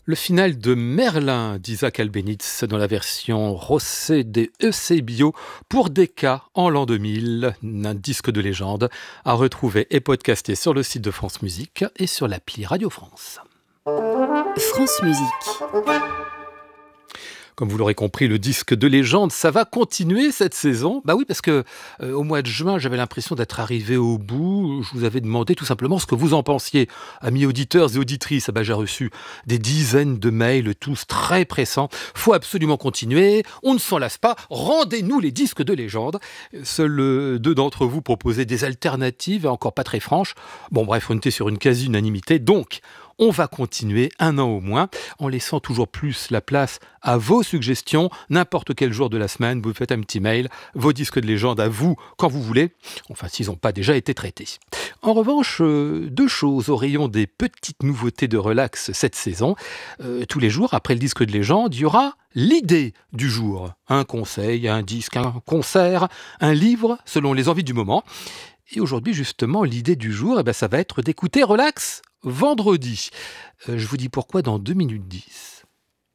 Le final de Merlin d'Isaac Albéniz dans la version Rossé des Eusebio pour Decca en l'an 2000, un disque de légende à retrouver et podcasté sur le site de France Musique et sur l'appli Radio France. France Musique. Comme vous l'aurez compris, le disque de légende, ça va continuer cette saison. Bah oui, parce que au mois de juin, j'avais l'impression d'être arrivé au bout. Je vous avais demandé tout simplement ce que vous en pensiez. Amis auditeurs et auditrices, j'ai reçu des dizaines de mails, tous très pressants. Faut absolument continuer, on ne s'en lasse pas, rendez-nous les disques de légende. Seuls deux d'entre vous proposaient des alternatives, encore pas très franches. Bon bref, on était sur une quasi-unanimité, donc on va continuer un an au moins, en laissant toujours plus la place à vos suggestions. N'importe quel jour de la semaine, vous faites un petit mail, vos disques de légende à vous, quand vous voulez, enfin s'ils n'ont pas déjà été traités. En revanche, deux choses au rayon des petites nouveautés de relax cette saison. Tous les jours, après le disque de légende, il y aura l'idée du jour. Un conseil, un disque, un concert, un livre, selon les envies du moment. Et aujourd'hui, justement, l'idée du jour, ça va être d'écouter Relax vendredi. Je vous dis pourquoi dans 2 minutes 10.